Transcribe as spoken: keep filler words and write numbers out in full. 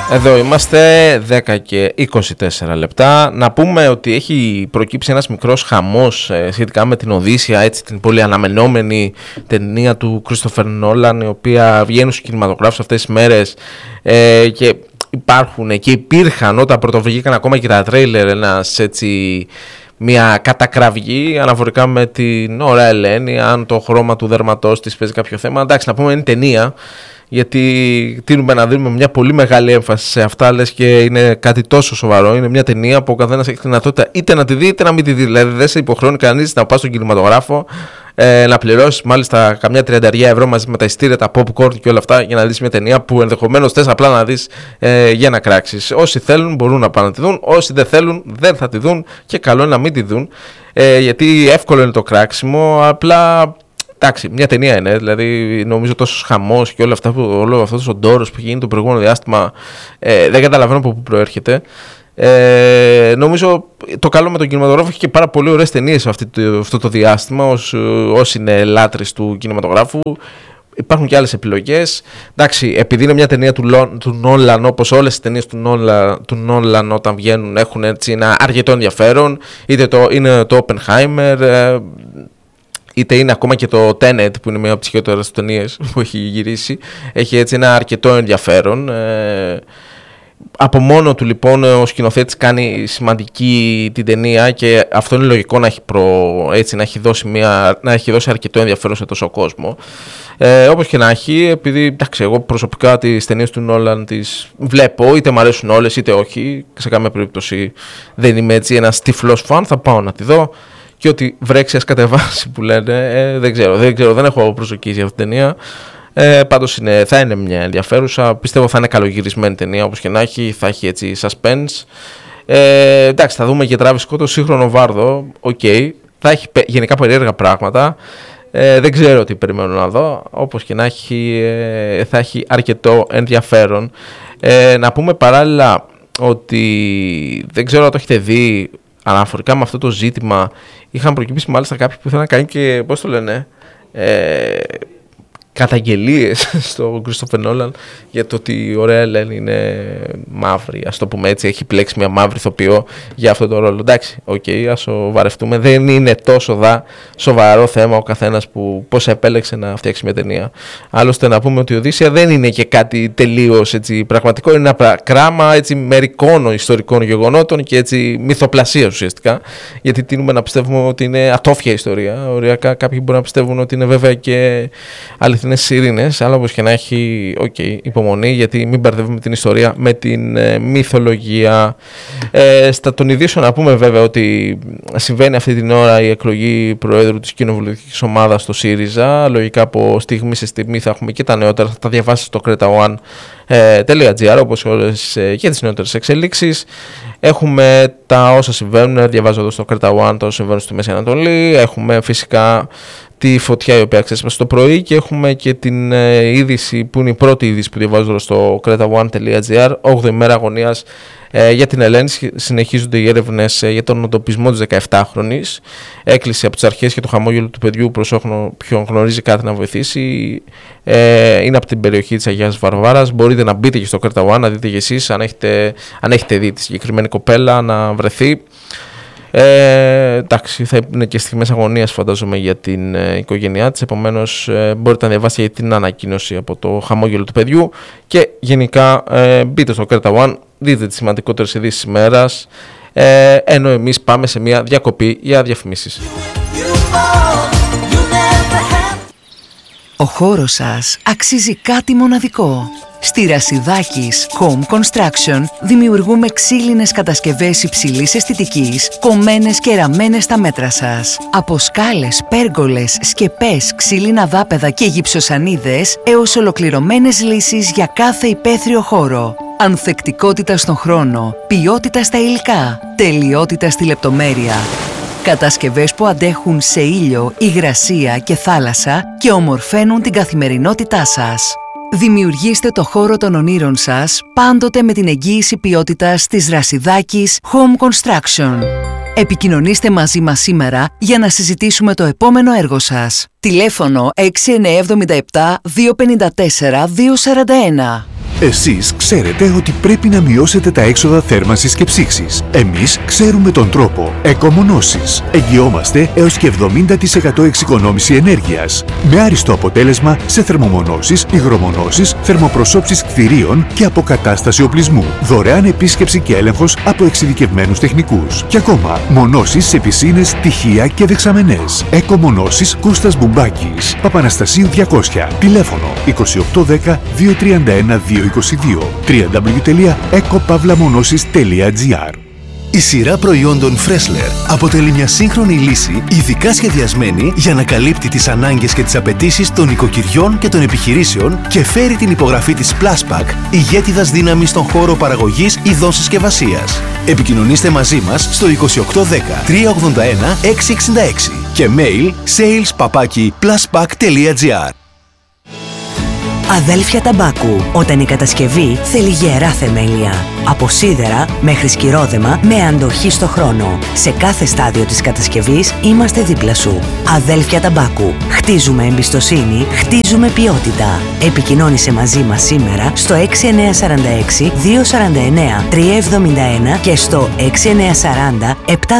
Εδώ είμαστε δέκα και είκοσι τέσσερα λεπτά. Να πούμε ότι έχει προκύψει ένας μικρός χαμός ε, σχετικά με την Οδύσσεια, έτσι, την πολύ αναμενόμενη ταινία του Christopher Nolan, η οποία βγαίνει στους κινηματογράφους αυτές τις μέρες ε, και υπάρχουν και υπήρχαν όταν πρωτοβγήκαν ακόμα και τα τρέιλερ ένας έτσι... μια κατακραυγή αναφορικά με την ωραία Ελένη, αν το χρώμα του δέρματός της παίζει κάποιο θέμα. Εντάξει, να πούμε είναι ταινία, γιατί τείνουμε να δίνουμε μια πολύ μεγάλη έμφαση σε αυτά, λες και είναι κάτι τόσο σοβαρό. Είναι μια ταινία που ο καθένας έχει τη δυνατότητα είτε να τη δει είτε να μην τη δει. Δηλαδή δεν σε υποχρεώνει κανείς να πας στον κινηματογράφο, ε, να πληρώσεις μάλιστα καμιά τριανταριά ευρώ μαζί με τα ειστήρια, τα popcorn και όλα αυτά για να δεις μια ταινία που ενδεχομένως θες απλά να δεις ε, για να κράξεις. Όσοι θέλουν μπορούν να πάνε να τη δουν, όσοι δεν θέλουν δεν θα τη δουν και καλό είναι να μην τη δουν, ε, γιατί εύκολο είναι το κράξιμο, απλά. Εντάξει, μια ταινία είναι, δηλαδή νομίζω τόσο χαμός και όλα αυτά που, όλο αυτός ο ντόρος που γίνει το προηγούμενο διάστημα ε, δεν καταλαβαίνω από πού προέρχεται. Ε, νομίζω το καλό με τον κινηματογράφο έχει και πάρα πολύ ωραίες ταινίες αυτό το, αυτό το διάστημα, ως, όσοι είναι λάτρεις του κινηματογράφου. Υπάρχουν και άλλες επιλογές. Εντάξει, επειδή είναι μια ταινία του, του Nolan, όπως όλες οι ταινίες του Nolan, του Nolan όταν βγαίνουν έχουν έτσι ένα αρκετό ενδιαφέρον, είτε το, είναι το Oppenheimer, ε, είτε είναι ακόμα και το Tenet που είναι μια από τις χειρότερες ταινίες που έχει γυρίσει. Έχει έτσι ένα αρκετό ενδιαφέρον. Ε, από μόνο του λοιπόν ο σκηνοθέτης κάνει σημαντική την ταινία και αυτό είναι λογικό να έχει, προ, έτσι, να έχει, δώσει, μια, να έχει δώσει αρκετό ενδιαφέρον σε τόσο κόσμο. Ε, όπως και να έχει, επειδή εντάξει, εγώ προσωπικά τις ταινίες του Nolan τις βλέπω, είτε μου αρέσουν όλες είτε όχι, σε καμία περίπτωση δεν είμαι έτσι ένας τυφλός φαν, θα πάω να τη δω. Και ότι βρέξει ας κατεβάσει που λένε, ε, δεν ξέρω, δεν ξέρω, δεν έχω προσδοκίες για αυτήν την ταινία. Ε, πάντως είναι, θα είναι μια ενδιαφέρουσα, πιστεύω θα είναι καλογυρισμένη ταινία όπως και να έχει, θα έχει έτσι suspense. Ε, εντάξει, θα δούμε και Travis Scott, το σύγχρονο Βάρδο, οκ, okay. Θα έχει γενικά περίεργα πράγματα. Ε, δεν ξέρω τι περιμένω να δω, όπως και να έχει, ε, θα έχει αρκετό ενδιαφέρον. Ε, να πούμε παράλληλα ότι δεν ξέρω αν το έχετε δει. Αναφορικά με αυτό το ζήτημα, είχαν προκύψει μάλιστα κάποιοι που ήθελαν να κάνει και, πώς το λένε, ε, καταγγελίες στον Christopher Nolan για το ότι η ωραία Ελένη είναι μαύρη, ας το πούμε έτσι, έχει πλέξει μια μαύρη ηθοποιό για αυτό το ρόλο. Εντάξει, οκ, okay, ας το βαρευτούμε, δεν είναι τόσο δα, σοβαρό θέμα ο καθένας που πώς επέλεξε να φτιάξει μια ταινία. Άλλωστε να πούμε ότι η Οδύσσεια δεν είναι και κάτι τελείως έτσι, πραγματικό, είναι ένα κράμα έτσι, μερικών ιστορικών γεγονότων και έτσι, μυθοπλασίας ουσιαστικά, γιατί τείνουμε να πιστεύουμε ότι είναι ατόφια ιστορία. Οριακά κάποιοι μπορούν να πιστεύουν ότι είναι βέβαια και αληθινή ειρήνες, αλλά όπως και να έχει, okay, υπομονή, γιατί μην μπερδεύουμε την ιστορία με την ε, μυθολογία. Ε, στα των ειδήσεων να πούμε βέβαια ότι συμβαίνει αυτή την ώρα η εκλογή προέδρου της κοινοβουλευτικής ομάδας στο ΣΥΡΙΖΑ. Λογικά από στιγμή σε στιγμή θα έχουμε και τα νεότερα, θα τα διαβάσεις στο creta one τελεία gr όπως όλες ε, και τις νεότερες εξελίξεις. Έχουμε τα όσα συμβαίνουν, διαβάζω εδώ στο creta one τα όσα συμβαίνουν στη Μέση Ανατολή. Έχουμε φυσικά τη φωτιά η οποία ξέσπασε το πρωί και έχουμε και την ε, είδηση που είναι η πρώτη είδηση που διαβάζω στο creta one τελεία gr, όγδοη μέρα αγωνίας ε, για την Ελένη. Συνεχίζονται οι έρευνες ε, για τον εντοπισμό της δεκαεφτάχρονης. Έκλεισε από τις αρχές και το χαμόγελο του παιδιού προς όποιον γνωρίζει κάτι να βοηθήσει. Ε, είναι από την περιοχή της Αγίας Βαρβάρας. Μπορείτε να μπείτε και στο creta one, να δείτε και εσείς αν έχετε, αν έχετε δει τη συγκεκριμένη κοπέλα να βρεθεί. Ε, εντάξει, θα είναι και στιγμές αγωνίας φαντάζομαι για την ε, οικογένειά της, επομένως ε, μπορείτε να διαβάσετε την ανακοίνωση από το χαμόγελο του παιδιού και γενικά ε, μπείτε στο creta one, δείτε τις σημαντικότερες ειδήσεις της ημέρας, ε, ενώ εμείς πάμε σε μια διακοπή για διαφημίσεις. Ο χώρος σας αξίζει κάτι μοναδικό. Στη Ρασιδάκης Home Construction δημιουργούμε ξύλινες κατασκευές υψηλής αισθητικής, κομμένες και ραμμένες στα μέτρα σας. Από σκάλες, πέργολες, σκεπές, ξύλινα δάπεδα και γυψοσανίδες έως ολοκληρωμένες λύσεις για κάθε υπαίθριο χώρο. Ανθεκτικότητα στον χρόνο, ποιότητα στα υλικά, τελειότητα στη λεπτομέρεια. Κατασκευές που αντέχουν σε ήλιο, υγρασία και θάλασσα και ομορφαίνουν την καθημερινότητά σας. Δημιουργήστε το χώρο των ονείρων σας πάντοτε με την εγγύηση ποιότητας της Ρασιδάκης Home Construction. Επικοινωνήστε μαζί μας σήμερα για να συζητήσουμε το επόμενο έργο σας. Τηλέφωνο έξι εννιά επτά επτά δύο πέντε τέσσερα δύο τέσσερα ένα. Εσείς ξέρετε ότι πρέπει να μειώσετε τα έξοδα θέρμανσης και ψήξης. Εμείς ξέρουμε τον τρόπο. Εκομονώσεις. Εγγυόμαστε έως και εβδομήντα τοις εκατό εξοικονόμηση ενέργειας. Με άριστο αποτέλεσμα σε θερμομονώσεις, υγρομονώσεις, θερμοπροσώψεις κτηρίων και αποκατάσταση οπλισμού. Δωρεάν επίσκεψη και έλεγχος από εξειδικευμένους τεχνικούς. Και ακόμα, μονώσεις σε πισίνες, τυχεία και δεξαμενές. Εκομονώσεις Κώστας Μπουμπάκης. Παπαναστασίου διακόσια. Τηλέφωνο είκοσι οκτώ δέκα δύο τριάντα ένα δύο είκοσι δύο. double-u double-u double-u τελεία εκοπαύλαμονώσεις τελεία τζι άρ. Η σειρά προϊόντων Freshler αποτελεί μια σύγχρονη λύση ειδικά σχεδιασμένη για να καλύπτει τις ανάγκες και τις απαιτήσεις των οικοκυριών και των επιχειρήσεων και φέρει την υπογραφή της Pluspack, ηγέτιδας δύναμης στον χώρο παραγωγής ειδών συσκευασίας. Επικοινωνήστε μαζί μας στο είκοσι οκτώ δέκα τριακόσια ογδόντα ένα εξακόσια εξήντα έξι και mail sales παπάκι pluspack τελεία τζι άρ. Αδέλφια Ταμπάκου. Όταν η κατασκευή θέλει γερά θεμέλια. Από σίδερα μέχρι σκυρόδεμα με αντοχή στο χρόνο. Σε κάθε στάδιο της κατασκευής είμαστε δίπλα σου. Αδέλφια Ταμπάκου. Χτίζουμε εμπιστοσύνη, χτίζουμε ποιότητα. Επικοινώνησε μαζί μας σήμερα στο έξι εννιά τέσσερα έξι δύο τέσσερα εννιά τρία εβδομήντα ένα και στο έξι εννιά τέσσερα μηδέν επτά